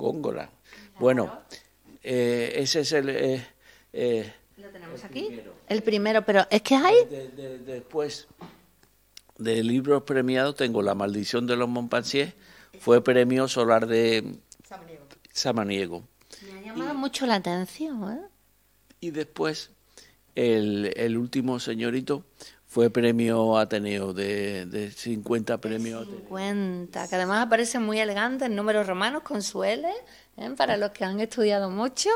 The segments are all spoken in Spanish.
Góngora. Bueno, ese es ¿Lo tenemos aquí? El primero, pero es que hay... Después de libros premiados tengo La maldición de los Montpensier, fue premio Solar de Samaniego. Me ha llamado mucho la atención, ¿eh? Y después el último señorito fue premio Ateneo, de 50 premios. 50, que además aparece muy elegante en números romanos con su L, para los que han estudiado mucho.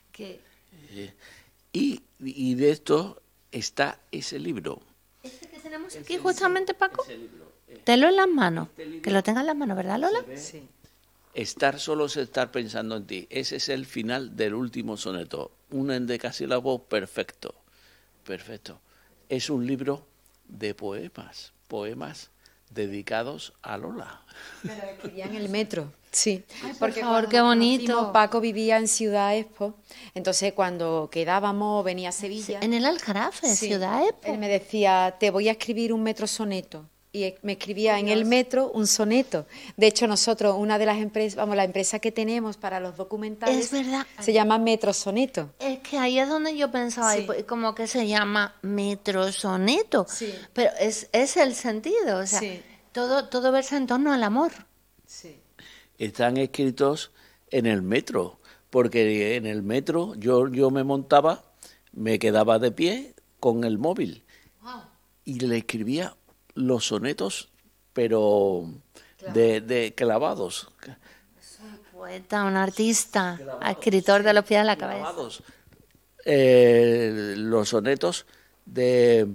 Y de esto está ese libro. Este que tenemos aquí justamente, Paco, tenlo en las manos, que lo tenga en las manos, ¿verdad, Lola? Sí. Estar solo es estar pensando en ti. Ese es el final del último soneto. Un endecasílabo perfecto. Perfecto. Es un libro de poemas dedicados a Lola. Me lo escribía en el metro, sí. Ay, por favor, qué bonito. Paco vivía en Ciudad Expo, entonces cuando quedábamos, venía a Sevilla. En el Aljarafe, Sí. Ciudad Expo. Él me decía, te voy a escribir un metro soneto. Y me escribía en el metro un soneto. De hecho, nosotros, una de las empresas, la empresa que tenemos para los documentales, Es verdad. se llama Metro Soneto. Es que ahí es donde yo pensaba, Sí. como que se llama metrosoneto. Sí. Pero es el sentido, o sea, Sí. todo versa en torno al amor. Sí. Están escritos en el metro, porque en el metro yo me montaba, me quedaba de pie con el móvil y le escribía los sonetos, pero de clavados. Poeta, un artista, escritor de los pies a la cabeza. Clavados. Los sonetos de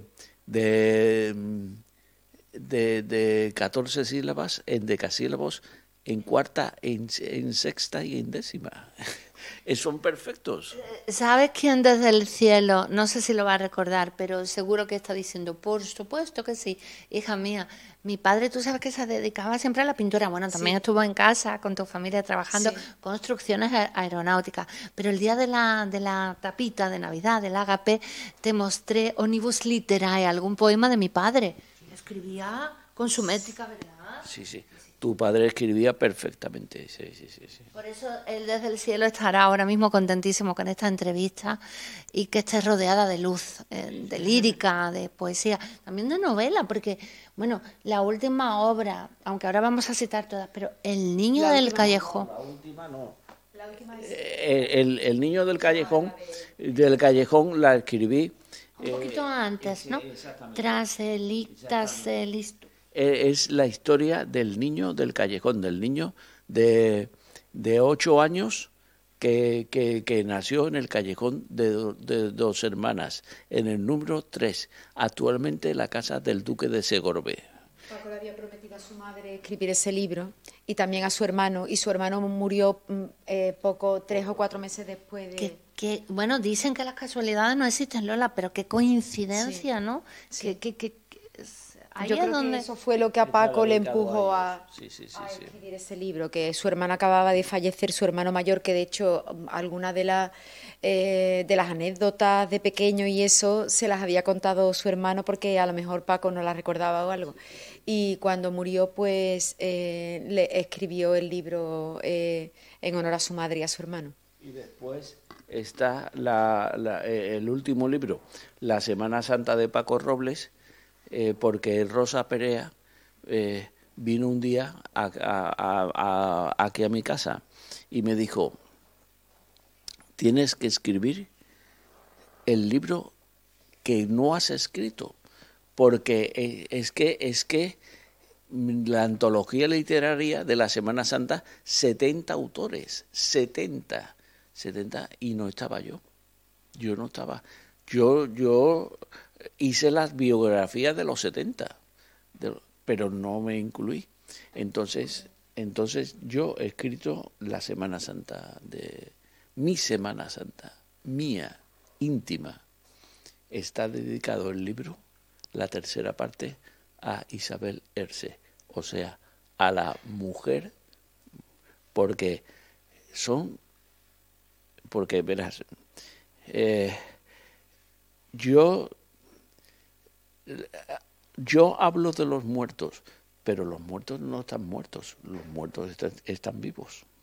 14 sílabas, en decasílabos, en cuarta, en sexta y en décima. Son perfectos. ¿Sabes quién desde el cielo? No sé si lo va a recordar, pero seguro que está diciendo, por supuesto que sí, hija mía. Mi padre, tú sabes que se dedicaba siempre a la pintura. Bueno, también estuvo en casa con tu familia trabajando construcciones aeronáuticas. Pero el día de la tapita de Navidad, del Ágape, te mostré Omnibus Literae, algún poema de mi padre. Escribía con su métrica, ¿verdad? Sí, sí. Tu padre escribía perfectamente. Sí. Por eso él desde el cielo estará ahora mismo contentísimo con esta entrevista y que esté rodeada de luz, de lírica, de poesía, también de novela, porque, bueno, la última obra, aunque ahora vamos a citar todas, pero El niño del callejón. La última no. El niño del callejón la escribí. Un poquito antes, ¿no? Tras el Es la historia del niño del callejón, del niño de 8 años que nació en el callejón de dos hermanas, en el número 3, actualmente la casa del duque de Segorbe. Paco le había prometido a su madre escribir ese libro y también a su hermano, y su hermano murió 3 o 4 meses después de... Bueno, dicen que las casualidades no existen, Lola, pero qué coincidencia, ¿no? Sí. Ahí Yo es creo donde... que eso fue lo que a Paco le empujó a escribir ese libro, que su hermana acababa de fallecer, su hermano mayor, que de hecho algunas de las anécdotas de pequeño y eso se las había contado su hermano porque a lo mejor Paco no las recordaba o algo. Y cuando murió, pues le escribió el libro en honor a su madre y a su hermano. Y después está el último libro, La Semana Santa de Paco Robles, porque Rosa Perea vino un día aquí a mi casa y me dijo, tienes que escribir el libro que no has escrito, porque es que la antología literaria de la Semana Santa, 70 autores, 70, y no estaba yo no estaba. Yo hice las biografías de los 70, pero no me incluí. Entonces yo he escrito la Semana Santa, mi Semana Santa, mía, íntima. Está dedicado el libro, la tercera parte, a Isabel Erce, o sea, a la mujer, porque verás, yo hablo de los muertos, pero los muertos no están muertos, los muertos están vivos.